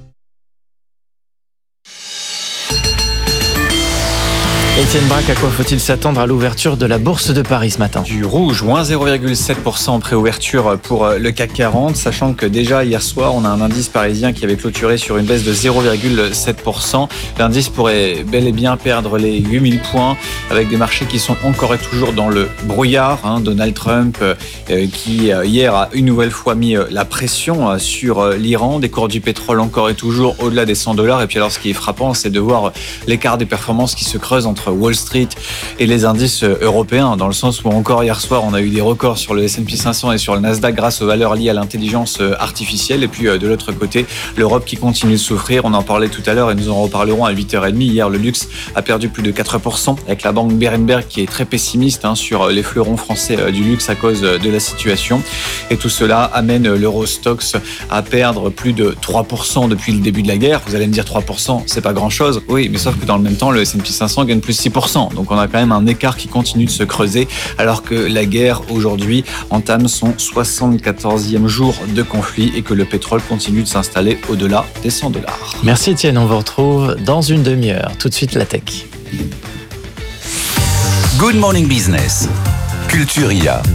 Étienne Braque, à quoi faut-il s'attendre à l'ouverture de la Bourse de Paris ce matin ? Du rouge, moins zéro virgule sept pour cent en préouverture pour le C A C quarante, sachant que déjà hier soir, on a un indice parisien qui avait clôturé sur une baisse de zéro virgule sept pour cent. L'indice pourrait bel et bien perdre les huit mille points, avec des marchés qui sont encore et toujours dans le brouillard. Hein. Donald Trump, euh, qui euh, hier a une nouvelle fois mis euh, la pression euh, sur euh, l'Iran, des cours du pétrole encore et toujours au-delà des cent dollars. Et puis alors, ce qui est frappant, c'est de voir l'écart des performances qui se creuse entre Wall Street et les indices européens, dans le sens où encore hier soir on a eu des records sur le S and P cinq cents et sur le Nasdaq grâce aux valeurs liées à l'intelligence artificielle, et puis de l'autre côté l'Europe qui continue de souffrir. On en parlait tout à l'heure et nous en reparlerons à huit heures trente. Hier, le luxe a perdu plus de quatre pour cent, avec la banque Berenberg qui est très pessimiste hein, sur les fleurons français du luxe à cause de la situation, et tout cela amène l'Eurostoxx à perdre plus de trois pour cent depuis le début de la guerre. Vous allez me dire trois pour cent, c'est pas grand chose. Oui, mais sauf que dans le même temps le S and P cinq cents gagne plus six pour cent. Donc on a quand même un écart qui continue de se creuser, alors que la guerre aujourd'hui entame son soixante-quatorzième jour de conflit et que le pétrole continue de s'installer au-delà des cent dollars. Merci Étienne, on vous retrouve dans une demi-heure. Tout de suite la tech. Good Morning Business, Culture I A.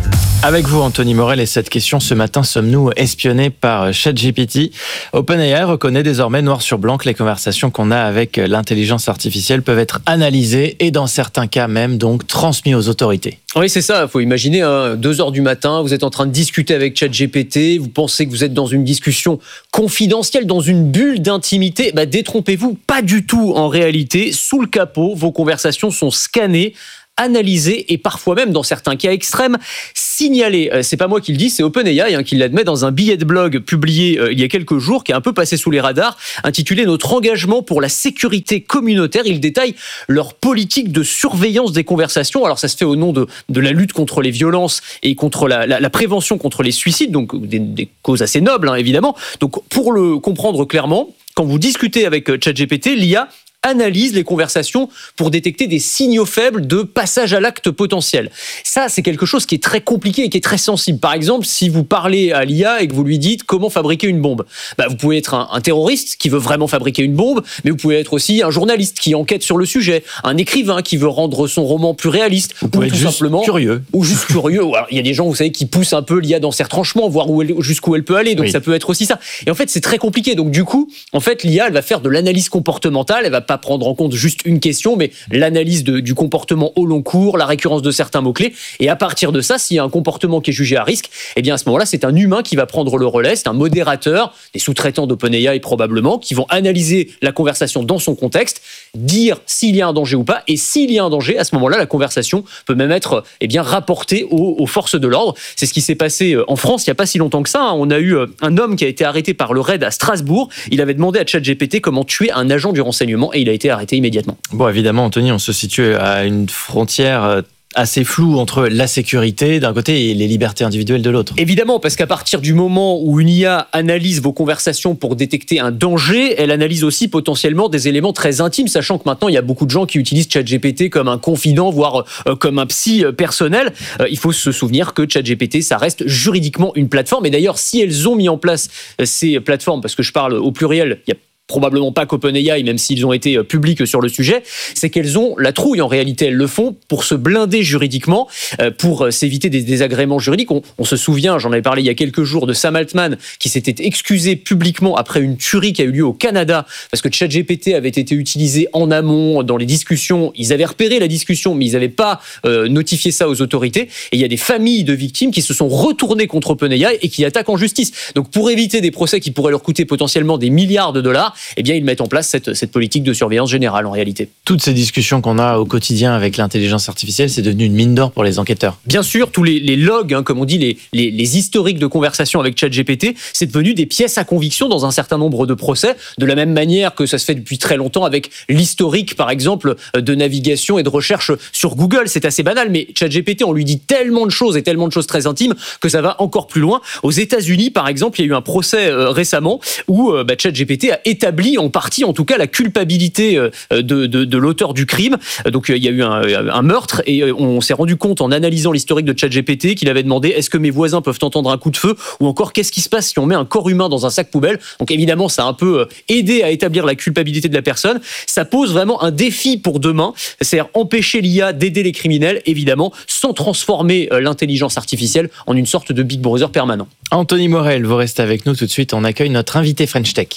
Avec vous, Anthony Morel, et cette question ce matin, sommes-nous espionnés par ChatGPT? OpenAI reconnaît désormais noir sur blanc que les conversations qu'on a avec l'intelligence artificielle peuvent être analysées et dans certains cas même donc transmises aux autorités. Oui, c'est ça. Il faut imaginer, hein, deux heures du matin, vous êtes en train de discuter avec ChatGPT, vous pensez que vous êtes dans une discussion confidentielle, dans une bulle d'intimité. Bah, détrompez-vous, pas du tout en réalité. Sous le capot, vos conversations sont scannées, analysé et parfois même, dans certains cas extrêmes, signalé. C'est pas moi qui le dis, c'est OpenAI hein, qui l'admet dans un billet de blog publié euh, il y a quelques jours, qui est un peu passé sous les radars, intitulé « Notre engagement pour la sécurité communautaire ». Il détaille leur politique de surveillance des conversations. Alors ça se fait au nom de, de la lutte contre les violences et contre la, la, la prévention contre les suicides, donc des, des causes assez nobles hein, évidemment. Donc pour le comprendre clairement, quand vous discutez avec ChatGPT, l'I A analyse les conversations pour détecter des signaux faibles de passage à l'acte potentiel. Ça, c'est quelque chose qui est très compliqué et qui est très sensible. Par exemple, si vous parlez à l'I A et que vous lui dites comment fabriquer une bombe, bah, vous pouvez être un, un terroriste qui veut vraiment fabriquer une bombe, mais vous pouvez être aussi un journaliste qui enquête sur le sujet, un écrivain qui veut rendre son roman plus réaliste, vous pouvez ou tout être juste simplement curieux, ou juste curieux. Alors, il y a des gens, vous savez, qui poussent un peu l'I A dans ses retranchements, voir où elle, jusqu'où elle peut aller. Donc oui. Ça peut être aussi ça. Et en fait, c'est très compliqué. Donc du coup, en fait, l'I A, elle va faire de l'analyse comportementale. Elle va pas prendre en compte juste une question, mais l'analyse de, du comportement au long cours, la récurrence de certains mots-clés. Et à partir de ça, s'il y a un comportement qui est jugé à risque, eh bien à ce moment-là, c'est un humain qui va prendre le relais, c'est un modérateur, des sous-traitants d'OpenAI probablement, qui vont analyser la conversation dans son contexte, dire s'il y a un danger ou pas, et s'il y a un danger, à ce moment-là, la conversation peut même être eh bien, rapportée aux, aux forces de l'ordre. C'est ce qui s'est passé en France il n'y a pas si longtemps que ça. On a eu un homme qui a été arrêté par le raid à Strasbourg. Il avait demandé à ChatGPT comment tuer un agent du renseignement et il a été arrêté immédiatement. Bon, évidemment, Anthony, on se situe à une frontière assez floue entre la sécurité d'un côté et les libertés individuelles de l'autre. Évidemment, parce qu'à partir du moment où une I A analyse vos conversations pour détecter un danger, elle analyse aussi potentiellement des éléments très intimes, sachant que maintenant, il y a beaucoup de gens qui utilisent ChatGPT comme un confident, voire euh, comme un psy personnel. Euh, il faut se souvenir que ChatGPT, ça reste juridiquement une plateforme. Et d'ailleurs, si elles ont mis en place euh, ces plateformes, parce que je parle au pluriel, il y a probablement pas qu'OpenAI, même s'ils ont été publics sur le sujet, c'est qu'elles ont la trouille. En réalité, elles le font pour se blinder juridiquement, pour s'éviter des désagréments juridiques. On, on se souvient, j'en avais parlé il y a quelques jours, de Sam Altman, qui s'était excusé publiquement après une tuerie qui a eu lieu au Canada, parce que ChatGPT avait été utilisé en amont, dans les discussions. Ils avaient repéré la discussion, mais ils n'avaient pas euh, notifié ça aux autorités. Et il y a des familles de victimes qui se sont retournées contre OpenAI et qui attaquent en justice. Donc, pour éviter des procès qui pourraient leur coûter potentiellement des milliards de dollars, eh bien, ils mettent en place cette, cette politique de surveillance générale, en réalité. Toutes ces discussions qu'on a au quotidien avec l'intelligence artificielle, c'est devenu une mine d'or pour les enquêteurs. Bien sûr, tous les, les logs, hein, comme on dit, les, les, les historiques de conversation avec ChatGPT, c'est devenu des pièces à conviction dans un certain nombre de procès, de la même manière que ça se fait depuis très longtemps avec l'historique, par exemple, de navigation et de recherche sur Google. C'est assez banal, mais ChatGPT, on lui dit tellement de choses et tellement de choses très intimes que ça va encore plus loin. Aux États-Unis, par exemple, il y a eu un procès euh, récemment où euh, bah, ChatGPT a établi en partie, en tout cas, la culpabilité de, de, de l'auteur du crime. Donc, il y a eu un, un meurtre et on s'est rendu compte en analysant l'historique de ChatGPT qu'il avait demandé est-ce que mes voisins peuvent entendre un coup de feu ou encore qu'est-ce qui se passe si on met un corps humain dans un sac poubelle. Donc, évidemment, ça a un peu aidé à établir la culpabilité de la personne. Ça pose vraiment un défi pour demain, c'est-à-dire empêcher l'I A d'aider les criminels, évidemment, sans transformer l'intelligence artificielle en une sorte de Big Brother permanent. Anthony Morel, vous restez avec nous tout de suite. On accueille notre invité French Tech.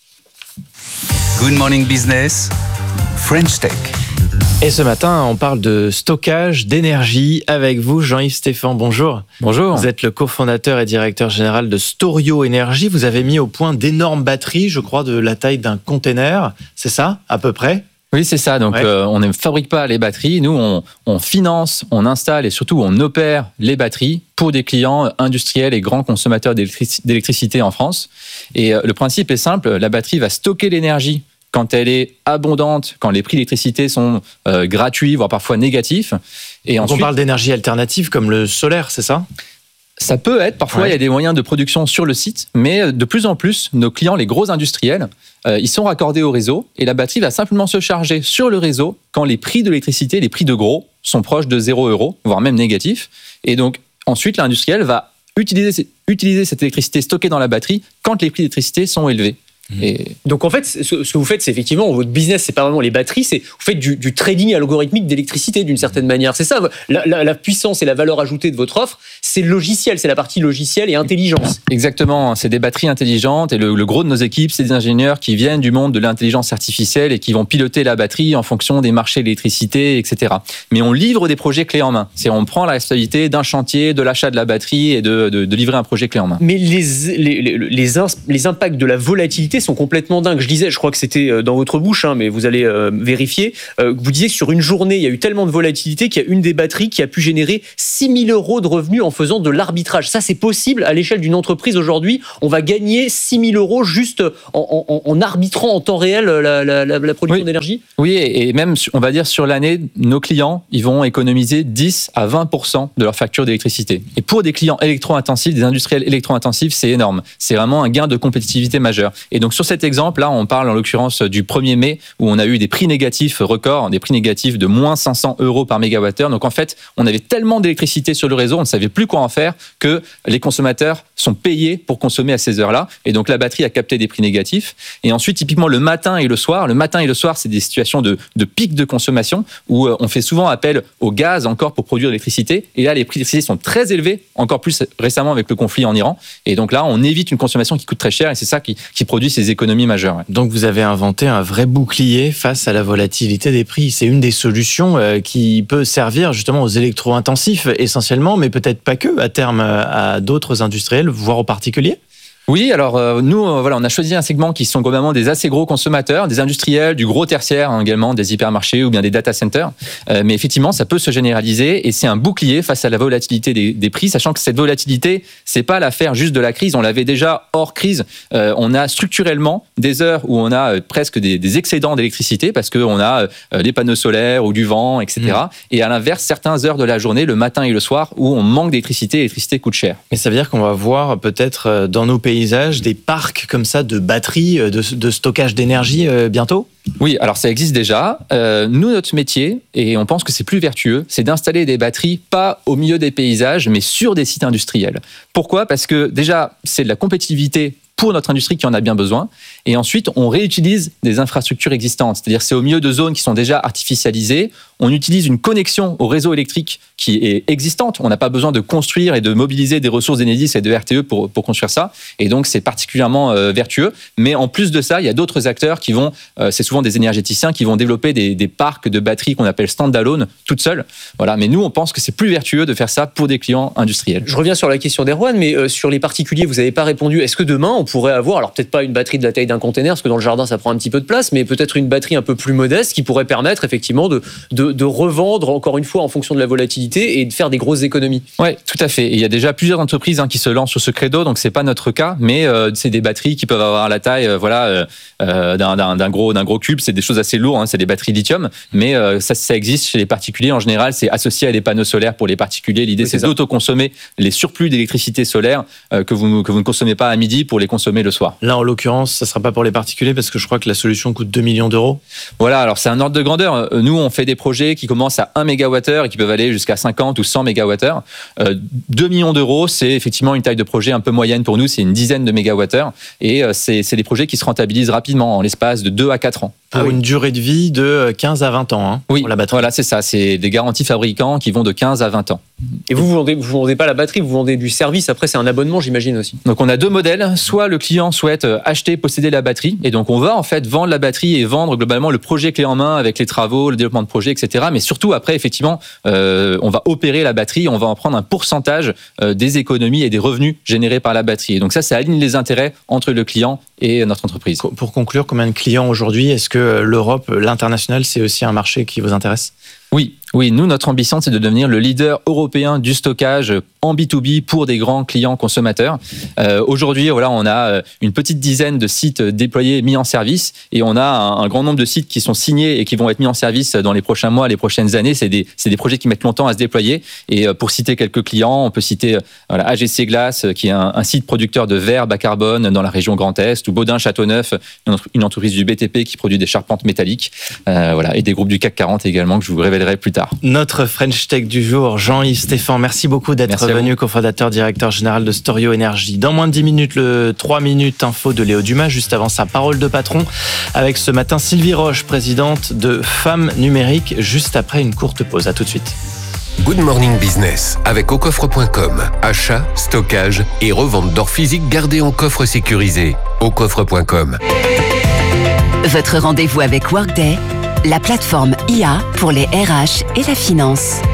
Good Morning Business, French Tech. Et ce matin, on parle de stockage d'énergie avec vous, Jean-Yves Stéphan. Bonjour. Bonjour. Vous êtes le cofondateur et directeur général de Storio Énergie. Vous avez mis au point d'énormes batteries, je crois, de la taille d'un container. C'est ça, à peu près ? Oui, c'est ça. Donc, ouais. euh, on ne fabrique pas les batteries. Nous, on, on finance, on installe et surtout, on opère les batteries pour des clients industriels et grands consommateurs d'électric- d'électricité en France. Et euh, le principe est simple. La batterie va stocker l'énergie quand elle est abondante, quand les prix d'électricité sont euh, gratuits, voire parfois négatifs. Et Donc ensuite, on parle d'énergie alternative comme le solaire, c'est ça ? Ça peut être, parfois ouais. Il y a des moyens de production sur le site, mais de plus en plus, nos clients, les gros industriels, euh, ils sont raccordés au réseau et la batterie va simplement se charger sur le réseau quand les prix de l'électricité, les prix de gros, sont proches de zéro euro, voire même négatifs. Et donc ensuite, l'industriel va utiliser, utiliser cette électricité stockée dans la batterie quand les prix d'électricité sont élevés. Et donc en fait, ce que vous faites, c'est effectivement votre business, c'est pas vraiment les batteries, c'est vous faites du, du trading algorithmique d'électricité d'une certaine manière. C'est ça, la, la, la puissance et la valeur ajoutée de votre offre, c'est le logiciel, c'est la partie logiciel et intelligence. Exactement, c'est des batteries intelligentes et le, le gros de nos équipes, c'est des ingénieurs qui viennent du monde de l'intelligence artificielle et qui vont piloter la batterie en fonction des marchés de l'électricité, et cetera. Mais on livre des projets clés en main. C'est on prend la responsabilité d'un chantier, de l'achat de la batterie et de, de, de livrer un projet clé en main. Mais les, les, les, les, ins, les impacts de la volatilité sont complètement dingues. Je disais, je crois que c'était dans votre bouche, hein, mais vous allez euh, vérifier. Euh, vous disiez que sur une journée, il y a eu tellement de volatilité qu'il y a une des batteries qui a pu générer six mille euros de revenus en faisant de l'arbitrage. Ça, c'est possible à l'échelle d'une entreprise aujourd'hui. On va gagner six mille euros juste en, en, en arbitrant en temps réel la, la, la, la production oui. d'énergie. Oui, et même, on va dire, sur l'année, nos clients, ils vont économiser dix à vingt pour cent de leur facture d'électricité. Et pour des clients électro-intensifs, des industriels électro-intensifs, c'est énorme. C'est vraiment un gain de compétitivité majeur. Et donc, sur cet exemple, là, on parle en l'occurrence du premier mai, où on a eu des prix négatifs records, des prix négatifs de moins cinq cents euros par mégawattheure. Donc, en fait, on avait tellement d'électricité sur le réseau, on ne savait plus quoi en faire, que les consommateurs sont payés pour consommer à ces heures-là. Et donc, la batterie a capté des prix négatifs. Et ensuite, typiquement, le matin et le soir, le matin et le soir, c'est des situations de, de pic de consommation où on fait souvent appel au gaz encore pour produire l'électricité. Et là, les prix d'électricité sont très élevés, encore plus récemment avec le conflit en Iran. Et donc là, on évite une consommation qui coûte très cher et c'est ça qui, qui produit ces économies majeures. Ouais. Donc, vous avez inventé un vrai bouclier face à la volatilité des prix. C'est une des solutions euh, qui peut servir justement aux électro-intensifs essentiellement, mais peut-être pas que, à terme à d'autres industriels, voire aux particuliers. Oui, alors euh, nous, euh, voilà, on a choisi un segment qui sont globalement des assez gros consommateurs, des industriels, du gros tertiaire hein, également, des hypermarchés ou bien des data centers. Euh, mais effectivement, ça peut se généraliser et c'est un bouclier face à la volatilité des, des prix, sachant que cette volatilité, c'est pas l'affaire juste de la crise. On l'avait déjà hors crise. Euh, on a structurellement des heures où on a euh, presque des, des excédents d'électricité parce qu'on a euh, des panneaux solaires ou du vent, et cetera. Mmh. Et à l'inverse, certaines heures de la journée, le matin et le soir, où on manque d'électricité, l'électricité coûte cher. Et ça veut dire qu'on va voir peut-être dans nos pays des parcs comme ça de batteries, de, de stockage d'énergie euh, bientôt ? Oui, alors ça existe déjà. Euh, nous, notre métier, et on pense que c'est plus vertueux, c'est d'installer des batteries pas au milieu des paysages, mais sur des sites industriels. Pourquoi ? Parce que déjà, c'est de la compétitivité pour notre industrie qui en a bien besoin. Et ensuite, on réutilise des infrastructures existantes. C'est-à-dire c'est au milieu de zones qui sont déjà artificialisées. On utilise une connexion au réseau électrique qui est existante. On n'a pas besoin de construire et de mobiliser des ressources d'Enedis et de R T E pour, pour construire ça. Et donc, c'est particulièrement euh, vertueux. Mais en plus de ça, il y a d'autres acteurs qui vont, euh, c'est souvent des énergéticiens, qui vont développer des, des parcs de batteries qu'on appelle stand-alone, toutes seules. Voilà. Mais nous, on pense que c'est plus vertueux de faire ça pour des clients industriels. Je reviens sur la question d'Erwan, mais euh, sur les particuliers, vous n'avez pas répondu. Est-ce que demain, on pourrait avoir, alors peut-être pas une batterie de la taille d'un container, parce que dans le jardin, ça prend un petit peu de place, mais peut-être une batterie un peu plus modeste qui pourrait permettre effectivement de, de, de revendre, encore une fois, en fonction de la volatilité et de faire des grosses économies. Oui, tout à fait. Et il y a déjà plusieurs entreprises hein, qui se lancent sur ce credo, donc c'est pas notre cas, mais euh, c'est des batteries qui peuvent avoir la taille euh, voilà, euh, d'un, d'un, d'un, gros, d'un gros cube. C'est des choses assez lourdes, hein, c'est des batteries lithium, mais euh, ça, ça existe chez les particuliers. En général, c'est associé à des panneaux solaires pour les particuliers. L'idée, oui, c'est, c'est d'autoconsommer les surplus d'électricité solaire euh, que, vous, que vous ne consommez pas à midi pour les consommer le soir. Là, en l'occurrence, ça ne sera pas pour les particuliers parce que je crois que la solution coûte deux millions d'euros. Voilà, alors c'est un ordre de grandeur. Nous, on fait des projets qui commencent à un mégawattheure et qui peuvent aller jusqu'à cinquante ou cent mégawattheures. Euh, deux millions d'euros, c'est effectivement une taille de projet un peu moyenne pour nous, c'est une dizaine de mégawattheures. Et euh, c'est, c'est des projets qui se rentabilisent rapidement, en l'espace de deux à quatre ans. Pour ah oui. une durée de vie de quinze à vingt ans hein, oui, pour la batterie. Voilà, c'est ça. C'est des garanties fabricants qui vont de quinze à vingt ans. Et vous, vous vendez, vous vendez pas la batterie, vous vendez du service. Après, c'est un abonnement, j'imagine aussi. Donc, on a deux modèles. Soit le client souhaite acheter, posséder la batterie. Et donc, on va en fait vendre la batterie et vendre globalement le projet clé en main avec les travaux, le développement de projet, et cetera. Mais surtout, après, effectivement, euh, on va opérer la batterie. On va en prendre un pourcentage euh, des économies et des revenus générés par la batterie. Et donc, ça, ça aligne les intérêts entre le client et notre entreprise. Pour conclure, combien de clients aujourd'hui ? Est-ce que l'Europe, l'international, c'est aussi un marché qui vous intéresse ? Oui, oui, nous, notre ambition, c'est de devenir le leader européen du stockage en B deux B pour des grands clients consommateurs. Euh, aujourd'hui, voilà, on a une petite dizaine de sites déployés, mis en service, et on a un, un grand nombre de sites qui sont signés et qui vont être mis en service dans les prochains mois, les prochaines années. C'est des, c'est des projets qui mettent longtemps à se déployer. Et pour citer quelques clients, on peut citer voilà, A G C Glace, qui est un, un site producteur de verre bas carbone dans la région Grand Est, ou Baudin-Châteauneuf, une entreprise du B T P qui produit des charpentes métalliques, euh, voilà, et des groupes du C A C quarante également, que je vous révélerai plus tard tard. Notre French Tech du jour, Jean-Yves Stéphan, merci beaucoup d'être Merci venu, cofondateur, directeur général de Storio Énergie. Dans moins de dix minutes, le trois minutes info de Léo Dumas, juste avant sa parole de patron, avec ce matin Sylvie Roche, présidente de Femmes Numériques, juste après une courte pause. À tout de suite. Good Morning Business avec au coffre point com. Achat, stockage et revente d'or physique gardé en coffre sécurisé. au coffre point com. Votre rendez-vous avec Workday, la plateforme I A pour les R H et la finance.